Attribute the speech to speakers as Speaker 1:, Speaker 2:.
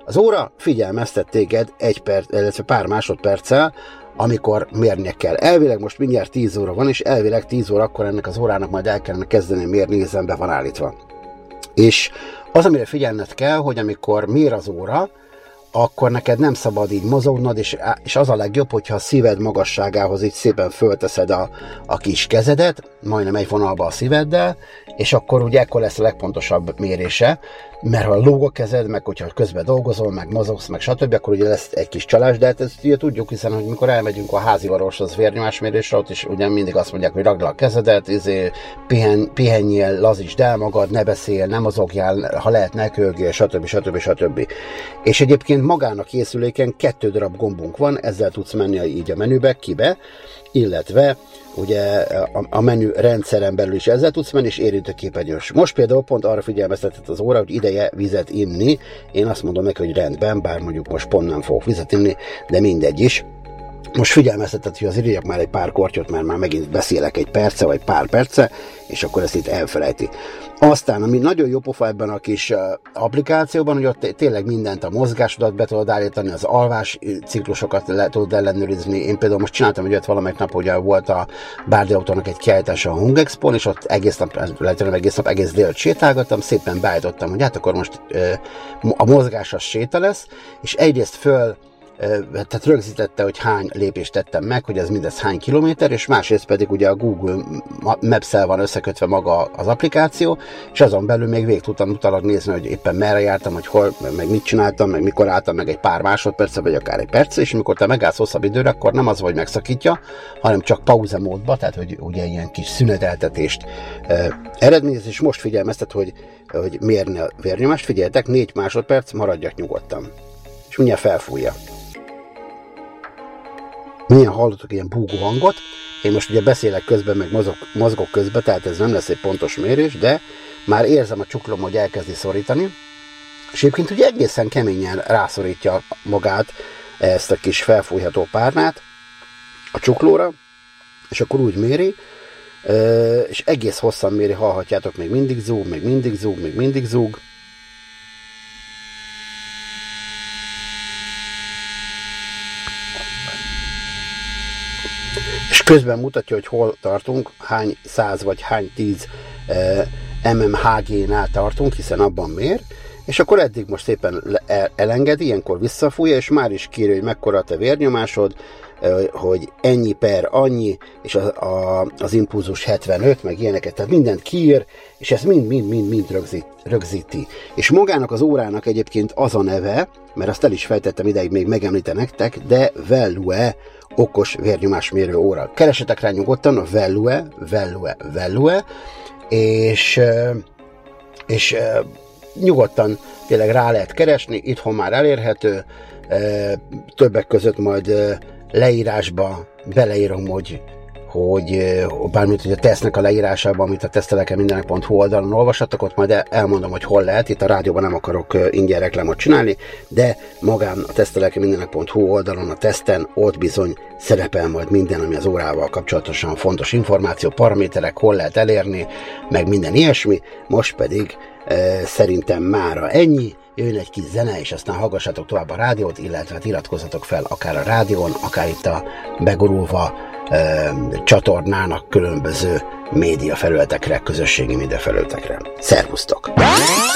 Speaker 1: Az óra figyelmeztet téged egy perc, illetve pár másodperccel, amikor mérnie kell. Elvileg most mindjárt 10 óra van, és elvileg 10 óra akkor ennek az órának majd el kellene kezdeni mérni, hiszen be van állítva. És az, amire figyelned kell, hogy amikor mér az óra, akkor neked nem szabad így mozognod, és az a legjobb, hogyha a szíved magasságához így szépen fölteszed a kis kezedet, majdnem egy vonalba a szíveddel, és akkor ugye ekkor lesz a legpontosabb mérése, mert ha lóg a kezed, meg hogyha közben dolgozol, meg mozogsz, meg stb., akkor ugye lesz egy kis csalás, de hát ezt ugye tudjuk, hiszen hogy mikor elmegyünk a háziorvoshoz vérnyomásmérésre, ott is ugye mindig azt mondják, hogy ragd le a kezedet, pihenjél, lazítsd el magad, ne beszél, ne mozogjál, ha lehet, ne köhögjél, stb. És egyébként magán a készüléken 2 darab gombunk van, ezzel tudsz menni így a menübe, kibe, illetve ugye a menü rendszeren belül is ezzel tudsz menni, és érintőképernyős. Most például pont arra figyelmeztetett az óra, hogy ideje vizet inni. Én azt mondom neki, hogy rendben, bár mondjuk most pont nem fogok vizet inni, de mindegy is. Most figyelmeztetett, hogy azért ígyek már egy pár kortyot, mert már megint beszélek egy perce, vagy pár perce, és akkor ezt itt elfelejti. Aztán, ami nagyon jó pofa ebben a kis applikációban, hogy ott tényleg mindent, a mozgásodat be tudod állítani, az alvás ciklusokat le tudod ellenőrizni. Én például most csináltam egy olyat valamelyik nap, ugye volt a Bárdi Autónak egy kiállítása a Hung Expon, és ott egész nap, egész délt sétálgattam, szépen beállítottam, hogy hát akkor most a mozgás az séta lesz, és egyrészt tehát rögzítette, hogy hány lépést tettem meg, hogy ez mindez hány kilométer, és másrészt pedig ugye a Google Maps-el van összekötve maga az applikáció, és azon belül még végig tudtam utólag nézni, hogy éppen merre jártam, hogy hol, meg mit csináltam, meg mikor álltam meg egy pár másodperce, vagy akár egy perc, és amikor te megállsz hosszabb időre, akkor nem az, hogy megszakítja, hanem csak pauza módba, tehát hogy ugye ilyen kis szüneteltetést eredményez, és most figyelmeztet, hogy mérni a vérnyomást, figyeljetek, 4 másodperc, maradjak nyugodtan. És mindjárt felfújja. Milyen hallottok ilyen búgó hangot. Én most ugye beszélek közben, meg mozgok közben, tehát ez nem lesz egy pontos mérés, de már érzem a csuklom, hogy elkezdi szorítani. És egyébként ugye egészen keményen rászorítja magát ezt a kis felfújható párnát a csuklóra, és akkor úgy méri, és egész hosszan méri, hallhatjátok, még mindig zúg. És közben mutatja, hogy hol tartunk, hány 100 vagy hány 10 mmHg-nál tartunk, hiszen abban mér, és akkor eddig most szépen elengedi, ilyenkor visszafújja, és már is kéri, hogy mekkora a te vérnyomásod, hogy ennyi per annyi, és az impulzus 75, meg ilyeneket, tehát mindent kiír, és ezt mind rögzíti. És magának az órának egyébként az a neve, mert azt el is fejtettem ideig még megemlíteni nektek, de Velue okos vérnyomásmérő óra. Keresetek rá nyugodtan a Velue, és nyugodtan tényleg rá lehet keresni, itthon már elérhető, többek között majd leírásba beleírom, hogy bármint hogy a tesznek a leírásában, amit a tesztelekemindenek.hu oldalon olvashatok, ott majd elmondom, hogy hol lehet. Itt a rádióban nem akarok ingyen reklámot csinálni, de magán a tesztelekemindenek.hu oldalon, a teszten, ott bizony szerepel majd minden, ami az órával kapcsolatosan fontos információ, paraméterek, hol lehet elérni, meg minden ilyesmi. Most pedig szerintem mára ennyi. Jön egy kis zene, és aztán hallgassatok tovább a rádiót, illetve iratkozzatok fel akár a rádión, akár itt a begurulva csatornának különböző média felületekre, közösségi média felületekre. Szervusztok!